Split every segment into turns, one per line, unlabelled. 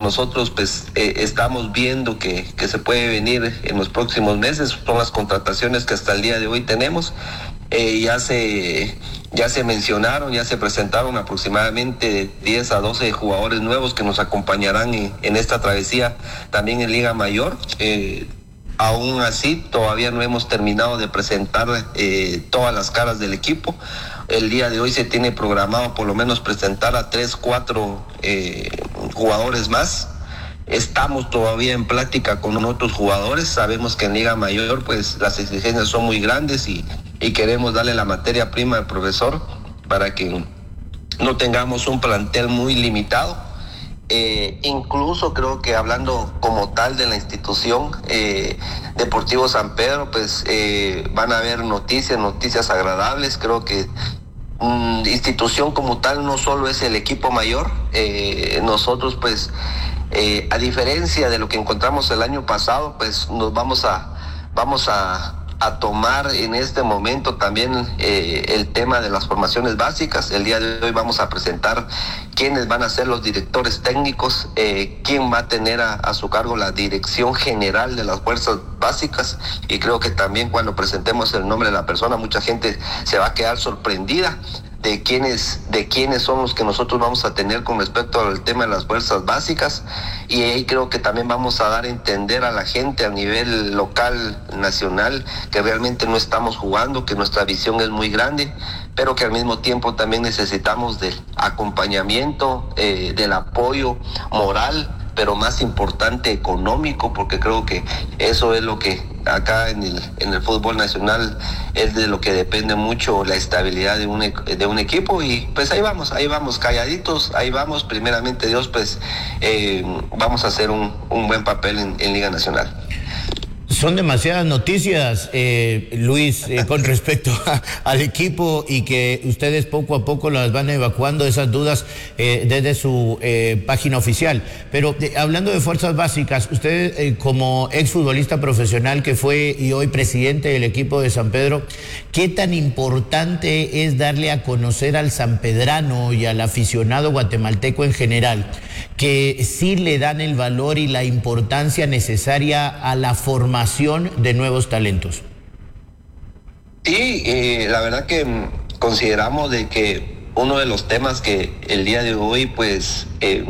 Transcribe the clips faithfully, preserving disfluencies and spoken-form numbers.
nosotros pues eh, estamos viendo que, que se puede venir en los próximos meses son las contrataciones que hasta el día de hoy tenemos. Eh, ya se ya se mencionaron, ya se presentaron aproximadamente diez a doce jugadores nuevos que nos acompañarán en, en esta travesía también en Liga Mayor. Eh, aún así todavía no hemos terminado de presentar eh, todas las caras del equipo. El día de hoy se tiene programado por lo menos presentar a tres, cuatro eh, jugadores más. Estamos todavía en plática con otros jugadores. Sabemos que en Liga Mayor pues las exigencias son muy grandes y, y queremos darle la materia prima al profesor para que no tengamos un plantel muy limitado. Eh, incluso creo que hablando como tal de la institución eh, Deportivo San Pedro, pues eh, van a haber noticias, noticias agradables. Creo que um, institución como tal no solo es el equipo mayor. Eh, nosotros pues Eh, a diferencia de lo que encontramos el año pasado, pues nos vamos a vamos a, a tomar en este momento también eh, el tema de las formaciones básicas. El día de hoy vamos a presentar quiénes van a ser los directores técnicos, eh, quién va a tener a, a su cargo la dirección general de las fuerzas básicas, y creo que también cuando presentemos el nombre de la persona mucha gente se va a quedar sorprendida de quiénes de quiénes son los que nosotros vamos a tener con respecto al tema de las fuerzas básicas, y ahí creo que también vamos a dar a entender a la gente a nivel local, nacional, que realmente no estamos jugando, que nuestra visión es muy grande, pero que al mismo tiempo también necesitamos del acompañamiento, eh, del apoyo moral, pero más importante económico, porque creo que eso es lo que acá en el, en el fútbol nacional es de lo que depende mucho la estabilidad de un, de un equipo. Y pues ahí vamos, ahí vamos calladitos, ahí vamos, primeramente Dios, pues eh, vamos a hacer un, un buen papel en, en Liga Nacional.
Son demasiadas noticias, eh, Luis, eh, con respecto a, al equipo, y que ustedes poco a poco las van evacuando esas dudas eh, desde su eh, página oficial. Pero eh, hablando de fuerzas básicas, usted eh, como exfutbolista profesional que fue y hoy presidente del equipo de San Pedro, ¿qué tan importante es darle a conocer al sanpedrano y al aficionado guatemalteco en general que sí le dan el valor y la importancia necesaria a la formación de nuevos talentos?
Sí, eh, la verdad que consideramos de que uno de los temas que el día de hoy pues eh,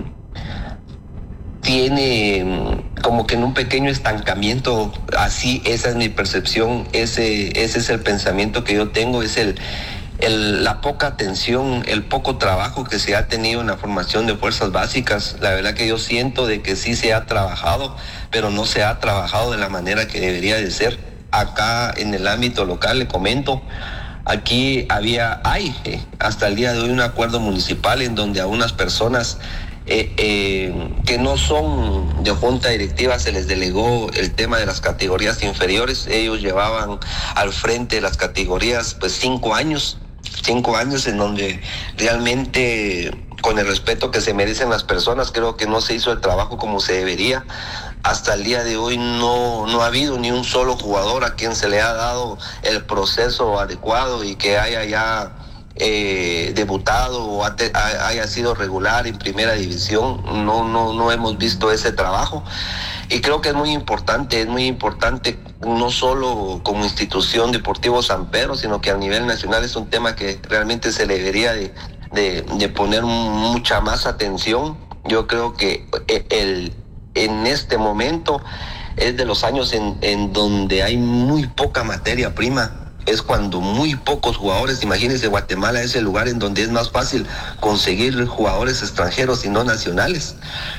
tiene como que en un pequeño estancamiento, así esa es mi percepción, ese, ese es el pensamiento que yo tengo, es el El, la poca atención, el poco trabajo que se ha tenido en la formación de fuerzas básicas. La verdad que yo siento de que sí se ha trabajado, pero no se ha trabajado de la manera que debería de ser. Acá en el ámbito local, le comento, aquí había, hay eh, hasta el día de hoy un acuerdo municipal en donde a unas personas eh, eh, que no son de junta directiva se les delegó el tema de las categorías inferiores. Ellos llevaban al frente de las categorías pues cinco años. Cinco años en donde realmente, con el respeto que se merecen las personas, creo que no se hizo el trabajo como se debería. Hasta el día de hoy no, no ha habido ni un solo jugador a quien se le ha dado el proceso adecuado y que haya ya eh, debutado o ha te, ha, haya sido regular en primera división. No, no, no hemos visto ese trabajo. Y creo que es muy importante, es muy importante no solo como institución Deportivo San Pedro, sino que a nivel nacional es un tema que realmente se le debería de, de, de poner mucha más atención. Yo creo que el, en este momento es de los años en, en donde hay muy poca materia prima. Es cuando muy pocos jugadores, imagínense, Guatemala es el lugar en donde es más fácil conseguir jugadores extranjeros y no nacionales.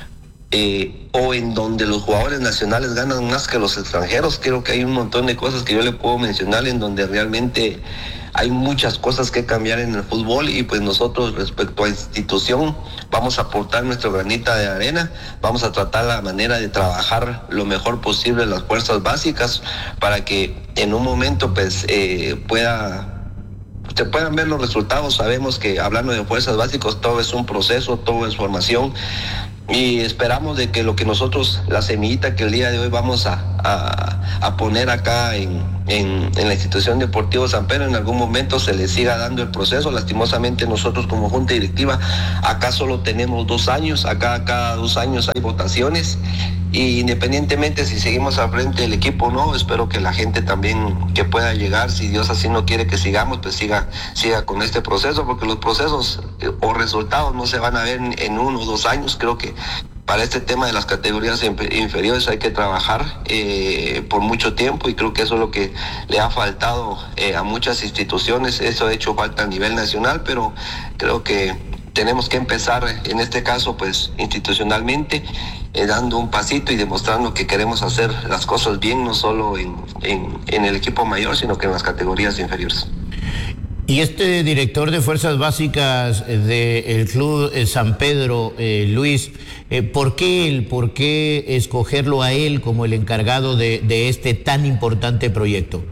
Eh, o en donde los jugadores nacionales ganan más que los extranjeros. Creo que hay un montón de cosas que yo le puedo mencionar en donde realmente hay muchas cosas que cambiar en el fútbol, y pues nosotros respecto a institución vamos a aportar nuestro granito de arena, vamos a tratar la manera de trabajar lo mejor posible las fuerzas básicas para que en un momento pues eh, pueda se puedan ver los resultados. Sabemos que hablando de fuerzas básicas todo es un proceso, todo es formación, y esperamos de que lo que nosotros, la semillita que el día de hoy vamos a, a, a poner acá en en, en la institución Deportivo San Pedro en algún momento se le siga dando el proceso. Lastimosamente nosotros como junta directiva acá solo tenemos dos años, acá cada dos años hay votaciones, y independientemente si seguimos al frente del equipo o no, espero que la gente también que pueda llegar, si Dios así no quiere que sigamos, pues siga, siga con este proceso, porque los procesos eh, o resultados no se van a ver en, en uno o dos años. Creo que para este tema de las categorías inferiores hay que trabajar eh, por mucho tiempo, y creo que eso es lo que le ha faltado eh, a muchas instituciones. Eso ha hecho falta a nivel nacional, pero creo que tenemos que empezar en este caso pues institucionalmente, eh, dando un pasito y demostrando que queremos hacer las cosas bien, no solo en, en, en el equipo mayor, sino que en las categorías inferiores.
Y este director de Fuerzas Básicas del Club San Pedro, eh, Luis, eh, ¿por qué él? ¿Por qué escogerlo a él como el encargado de, de este tan importante proyecto?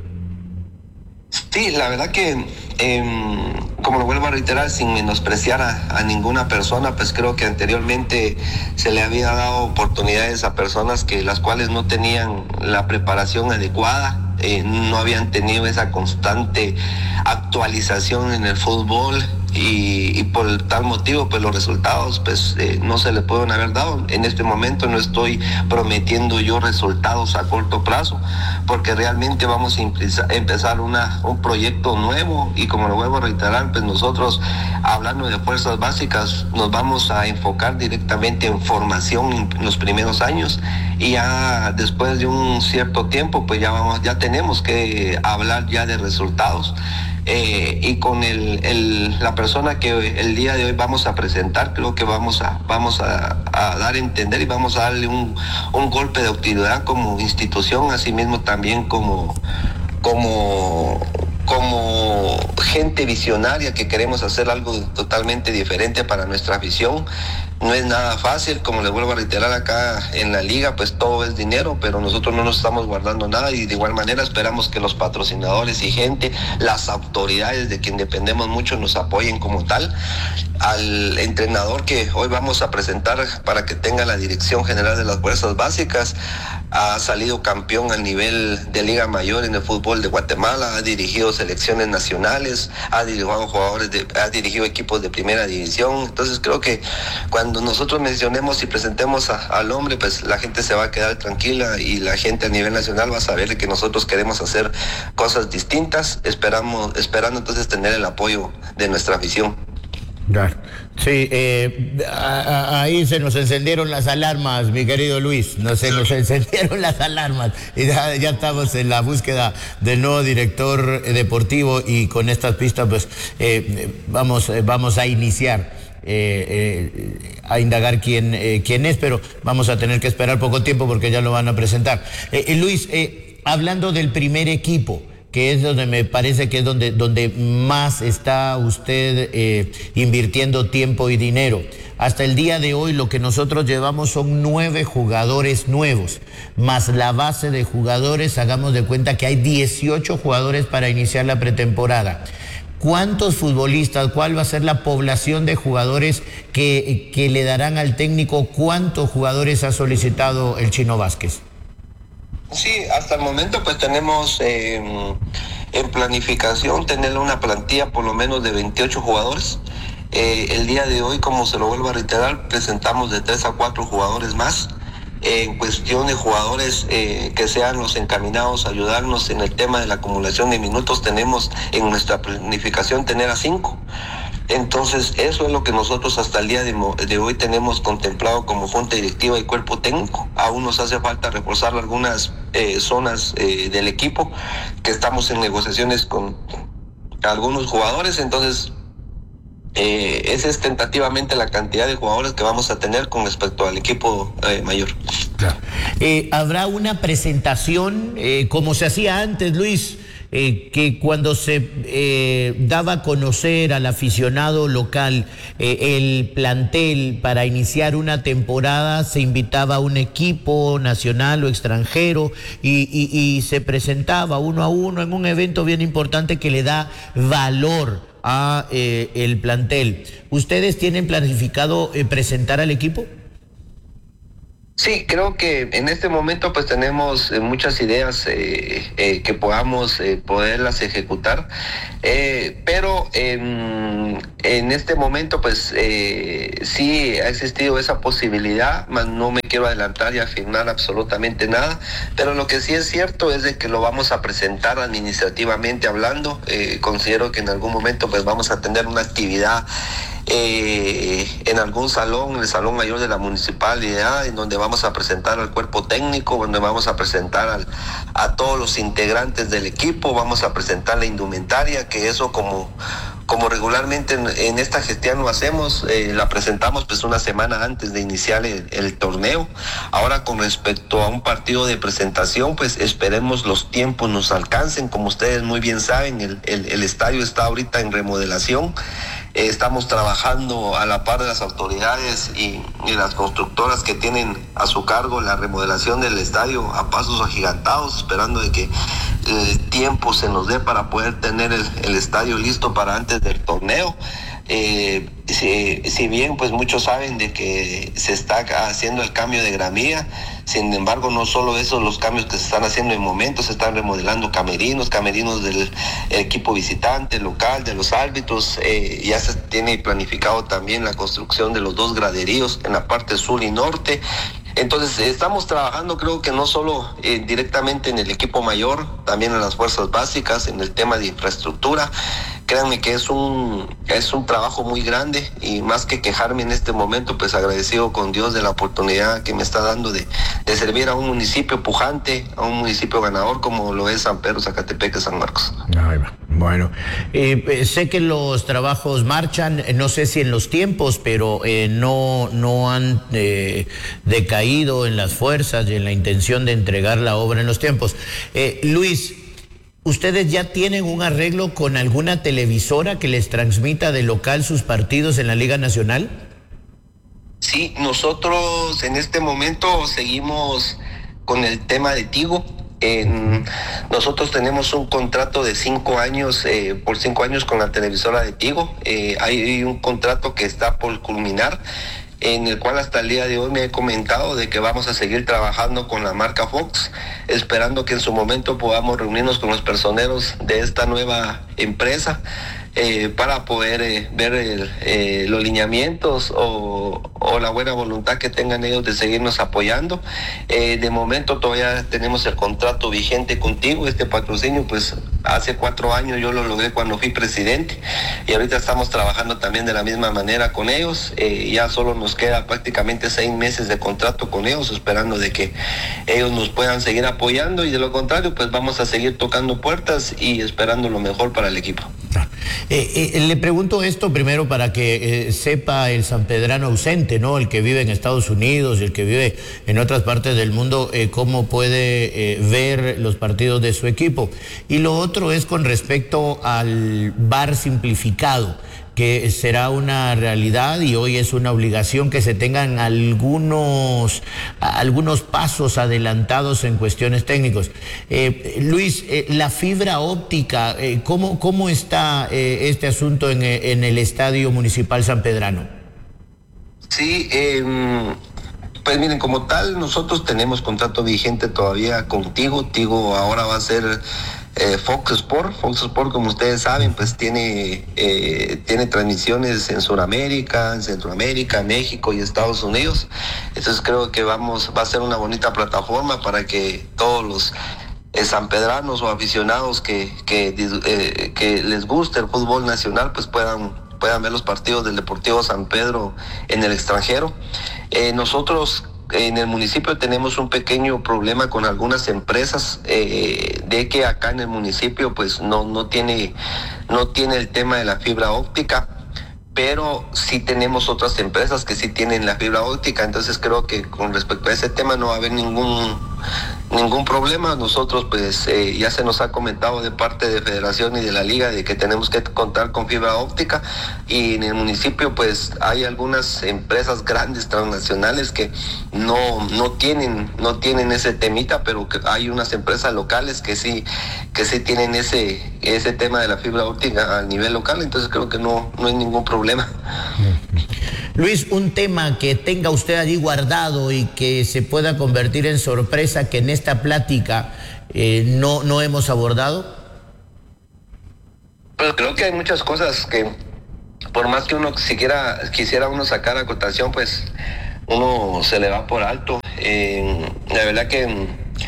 Sí, la verdad que, eh, como lo vuelvo a reiterar, sin menospreciar a, a ninguna persona, pues creo que anteriormente se le había dado oportunidades a personas que las cuales no tenían la preparación adecuada, eh, no habían tenido esa constante actualización en el fútbol, y, y por tal motivo pues los resultados pues eh, no se le pueden haber dado. En este momento no estoy prometiendo yo resultados a corto plazo, porque realmente vamos a empezar una, un proyecto nuevo, y como lo vuelvo a reiterar, pues nosotros, hablando de Fuerzas Básicas, nos vamos a enfocar directamente en formación en los primeros años, y ya después de un cierto tiempo pues ya vamos, ya tenemos que hablar ya de resultados. Eh, y con el, el, la persona que el día de hoy vamos a presentar, creo que vamos a, vamos a, a dar a entender y vamos a darle un, un golpe de autoridad como institución, así mismo también como, como, como gente visionaria que queremos hacer algo totalmente diferente para nuestra afición. No es nada fácil, como les vuelvo a reiterar, acá en la liga pues todo es dinero, pero nosotros no nos estamos guardando nada, y de igual manera esperamos que los patrocinadores y gente, las autoridades de quien dependemos mucho, nos apoyen como tal. Al entrenador que hoy vamos a presentar para que tenga la dirección general de las Fuerzas Básicas, ha salido campeón a nivel de Liga Mayor en el fútbol de Guatemala, ha dirigido selecciones nacionales, ha dirigido jugadores, de, ha dirigido equipos de primera división. Entonces creo que cuando nosotros mencionemos y presentemos a, al hombre, pues la gente se va a quedar tranquila, y la gente a nivel nacional va a saber que nosotros queremos hacer cosas distintas, esperamos, esperando entonces tener el apoyo de nuestra afición.
Claro. Sí, eh, a, a, ahí se nos encendieron las alarmas, mi querido Luis, no se nos encendieron las alarmas, y ya, ya estamos en la búsqueda del nuevo director deportivo, y con estas pistas pues eh, vamos, eh, vamos a iniciar eh, eh, a indagar quién, eh, quién es, pero vamos a tener que esperar poco tiempo porque ya lo van a presentar. Eh, eh, Luis, eh, hablando del primer equipo, que es donde me parece que es donde, donde más está usted eh, invirtiendo tiempo y dinero. Hasta el día de hoy lo que nosotros llevamos son nueve jugadores nuevos, más la base de jugadores. Hagamos de cuenta que hay dieciocho jugadores para iniciar la pretemporada. ¿Cuántos futbolistas, cuál va a ser la población de jugadores que, que le darán al técnico? ¿Cuántos jugadores ha solicitado el Chino Vázquez?
Sí, hasta el momento pues tenemos eh, en planificación tener una plantilla por lo menos de veintiocho jugadores. Eh, el día de hoy, como se lo vuelvo a reiterar, presentamos de tres a cuatro jugadores más. Eh, en cuestión de jugadores eh, que sean los encaminados a ayudarnos en el tema de la acumulación de minutos, tenemos en nuestra planificación tener a cinco. Entonces eso es lo que nosotros hasta el día de, de hoy tenemos contemplado como junta directiva y cuerpo técnico. Aún nos hace falta reforzar algunas eh, zonas eh, del equipo, que estamos en negociaciones con algunos jugadores. Entonces eh, esa es tentativamente la cantidad de jugadores que vamos a tener con respecto al equipo eh, mayor.
Claro. Eh, ¿Habrá una presentación eh, como se hacía antes, Luis? Eh, que cuando se eh, daba a conocer al aficionado local eh, el plantel para iniciar una temporada, se invitaba a un equipo nacional o extranjero y, y, y se presentaba uno a uno en un evento bien importante que le da valor a eh, el plantel. ¿Ustedes tienen planificado eh, presentar al equipo?
Sí, creo que en este momento pues tenemos eh, muchas ideas eh, eh, que podamos eh, poderlas ejecutar, eh, pero en, en este momento pues eh, sí ha existido esa posibilidad, mas no me quiero adelantar y afirmar absolutamente nada, pero lo que sí es cierto es de que lo vamos a presentar administrativamente hablando. Eh, considero que en algún momento pues vamos a tener una actividad Eh, en algún salón, en el Salón Mayor de la Municipalidad, en donde vamos a presentar al cuerpo técnico, donde vamos a presentar al, a todos los integrantes del equipo, vamos a presentar la indumentaria, que eso como, como regularmente en, en esta gestión lo hacemos, eh, la presentamos pues una semana antes de iniciar el, el torneo. Ahora, con respecto a un partido de presentación, pues esperemos los tiempos nos alcancen. Como ustedes muy bien saben, el, el, el estadio está ahorita en remodelación. Eh, estamos trabajando a la par de las autoridades y, y las constructoras que tienen a su cargo la remodelación del estadio a pasos agigantados, esperando de que el tiempo se nos dé para poder tener el, el estadio listo para antes del torneo. Eh, si, si bien pues muchos saben de que se está haciendo el cambio de gramilla, sin embargo no solo esos los cambios que se están haciendo en momentos, se están remodelando camerinos, camerinos del equipo visitante, local, de los árbitros, eh, ya se tiene planificado también la construcción de los dos graderíos en la parte sur y norte. Entonces estamos trabajando, creo que no solo eh, directamente en el equipo mayor, también en las fuerzas básicas, en el tema de infraestructura. Créanme que es un, es un trabajo muy grande, y más que quejarme en este momento, pues agradecido con Dios de la oportunidad que me está dando de, de servir a un municipio pujante, a un municipio ganador como lo es San Pedro, Zacatepec, San Marcos.
Ahí va. Bueno, eh, sé que los trabajos marchan, no sé si en los tiempos, pero eh, no, no han eh, decaído en las fuerzas y en la intención de entregar la obra en los tiempos. Eh, Luis, ¿ustedes ya tienen un arreglo con alguna televisora que les transmita de local sus partidos en la Liga Nacional?
Sí, nosotros en este momento seguimos con el tema de Tigo. En, nosotros tenemos un contrato de cinco años, eh, por cinco años con la televisora de Tigo. Eh, hay un contrato que está por culminar, en el cual hasta el día de hoy me he comentado de que vamos a seguir trabajando con la marca Fox, esperando que en su momento podamos reunirnos con los personeros de esta nueva empresa eh, para poder eh, ver el, eh, los lineamientos o, o la buena voluntad que tengan ellos de seguirnos apoyando. Eh, de momento todavía tenemos el contrato vigente contigo. Este patrocinio pues hace cuatro años yo lo logré cuando fui presidente, y ahorita estamos trabajando también de la misma manera con ellos. Eh, ya solo nos queda prácticamente seis meses de contrato con ellos, esperando de que ellos nos puedan seguir apoyando, y de lo contrario pues vamos a seguir tocando puertas y esperando lo mejor para el equipo.
Eh, eh, le pregunto esto primero para que eh, sepa el sanpedrano ausente, ¿no? El que vive en Estados Unidos y el que vive en otras partes del mundo, eh, cómo puede eh, ver los partidos de su equipo. Y lo otro es con respecto al V A R simplificado, que será una realidad y hoy es una obligación que se tengan algunos, algunos pasos adelantados en cuestiones técnicos. Eh, Luis, eh, la fibra óptica, eh, ¿cómo, cómo está eh, este asunto en, en el Estadio Municipal sanpedrano?
Sí, eh, pues miren, como tal, nosotros tenemos contrato vigente todavía con Tigo. Tigo ahora va a ser Eh, Fox Sport. Fox Sport, como ustedes saben, pues tiene eh, tiene transmisiones en Sudamérica, en Centroamérica, México y Estados Unidos. Entonces creo que vamos va a ser una bonita plataforma para que todos los eh, sanpedranos o aficionados que que, eh, que les guste el fútbol nacional pues puedan puedan ver los partidos del Deportivo San Pedro en el extranjero. Eh, nosotros en el municipio tenemos un pequeño problema con algunas empresas, eh, de que acá en el municipio pues no, no tiene, no tiene el tema de la fibra óptica, pero sí tenemos otras empresas que sí tienen la fibra óptica. Entonces creo que con respecto a ese tema no va a haber ningún ningún problema. Nosotros pues eh, ya se nos ha comentado de parte de Federación y de la Liga de que tenemos que contar con fibra óptica, y en el municipio pues hay algunas empresas grandes transnacionales que no no tienen no tienen ese temita, pero que hay unas empresas locales que sí que sí tienen ese ese tema de la fibra óptica a nivel local. Entonces creo que no no hay ningún problema.
Luis, un tema que tenga usted allí guardado y que se pueda convertir en sorpresa que en esta plática eh, no, no hemos abordado.
Pues creo que hay muchas cosas que, por más que uno siquiera quisiera uno sacar a cotación, pues uno se le va por alto. Eh, la verdad que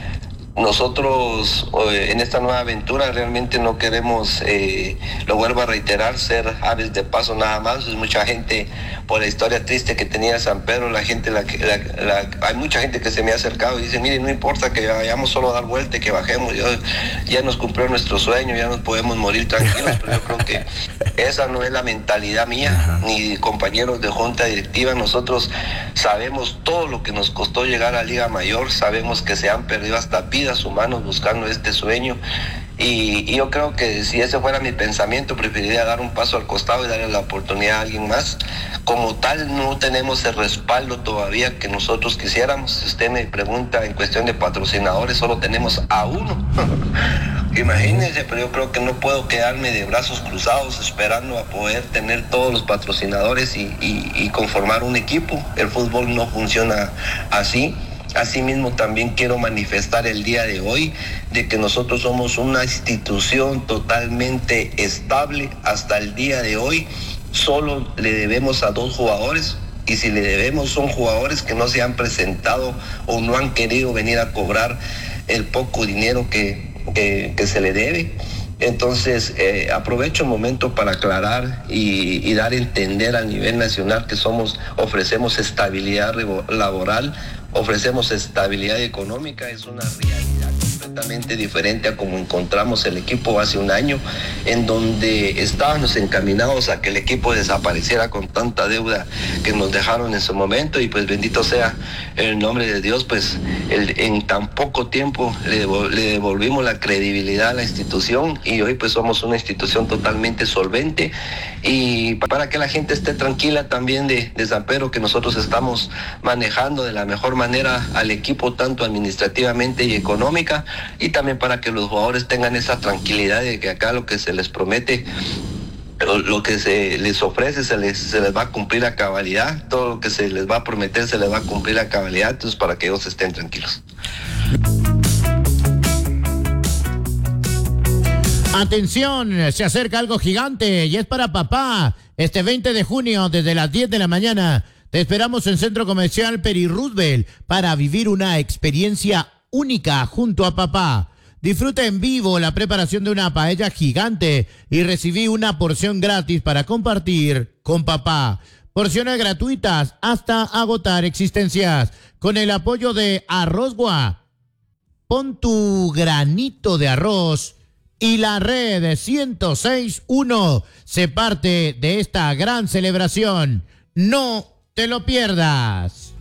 nosotros eh, en esta nueva aventura realmente no queremos, eh, lo vuelvo a reiterar, ser aves de paso nada más. Pues mucha gente, por la historia triste que tenía San Pedro, la gente, la, la, la, hay mucha gente que se me ha acercado y dice, mire, no importa que vayamos solo a dar vuelta y que bajemos, yo, ya nos cumplió nuestro sueño, ya nos podemos morir tranquilos, pero yo creo que esa no es la mentalidad mía, Ajá. ni compañeros de junta directiva. Nosotros sabemos todo lo que nos costó llegar a Liga Mayor, sabemos que se han perdido hasta vidas humanos buscando este sueño, y, y yo creo que si ese fuera mi pensamiento, preferiría dar un paso al costado y darle la oportunidad a alguien más. Como tal, no tenemos el respaldo todavía que nosotros quisiéramos. Si usted me pregunta en cuestión de patrocinadores, solo tenemos a uno. Imagínense, pero yo creo que no puedo quedarme de brazos cruzados esperando a poder tener todos los patrocinadores y, y, y conformar un equipo. El fútbol no funciona así. Asimismo, también quiero manifestar el día de hoy de que nosotros somos una institución totalmente estable. Hasta el día de hoy solo le debemos a dos jugadores, y si le debemos son jugadores que no se han presentado o no han querido venir a cobrar el poco dinero que, que, que se le debe. Entonces, eh, aprovecho el momento para aclarar y, y dar a entender a nivel nacional que somos, ofrecemos estabilidad laboral, ofrecemos estabilidad económica. Es una realidad completamente diferente a como encontramos el equipo hace un año, en donde estábamos encaminados a que el equipo desapareciera con tanta deuda que nos dejaron en su momento, y pues bendito sea el nombre de Dios, pues el, en tan poco tiempo le, devol, le devolvimos la credibilidad a la institución, y hoy pues somos una institución totalmente solvente. Y para que la gente esté tranquila también de, de San Pedro, que nosotros estamos manejando de la mejor manera al equipo, tanto administrativamente y económica, y también para que los jugadores tengan esa tranquilidad de que acá lo que se les promete, lo, lo que se les ofrece, se les, se les va a cumplir a cabalidad. Todo lo que se les va a prometer se les va a cumplir a cabalidad. Entonces, para que ellos estén tranquilos.
Atención, se acerca algo gigante y es para papá. Este veinte de junio, desde las diez de la mañana, te esperamos en Centro Comercial Peri Roosevelt para vivir una experiencia única junto a papá. Disfruta en vivo la preparación de una paella gigante y recibí una porción gratis para compartir con papá. Porciones gratuitas hasta agotar existencias. Con el apoyo de Arrozgua. Pon tu granito de arroz. Y la red ciento seis punto uno se parte de esta gran celebración. No te lo pierdas.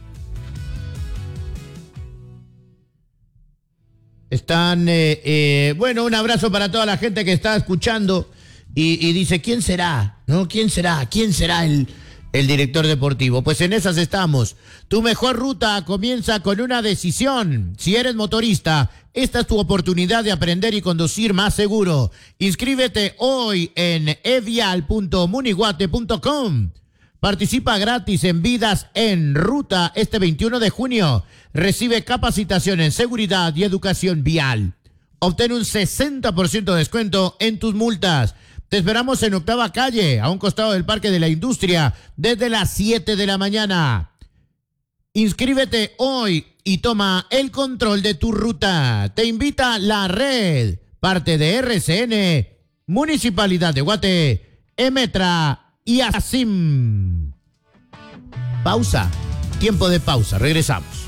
Están, eh, eh, bueno, un abrazo para toda la gente que está escuchando y, y dice, ¿quién será? ¿No? ¿Quién será? ¿Quién será el, el director deportivo? Pues en esas estamos. Tu mejor ruta comienza con una decisión. Si eres motorista, esta es tu oportunidad de aprender y conducir más seguro. Inscríbete hoy en evial punto muniguate punto com. Participa gratis en Vidas en Ruta este veintiuno de junio. Recibe capacitación en seguridad y educación vial. Obtén un sesenta por ciento de descuento en tus multas. Te esperamos en Octava Calle, a un costado del Parque de la Industria, desde las siete de la mañana. Inscríbete hoy y toma el control de tu ruta. Te invita la red, parte de R C N, Municipalidad de Guate, Emetra y ASIM. Pausa, tiempo de pausa, regresamos.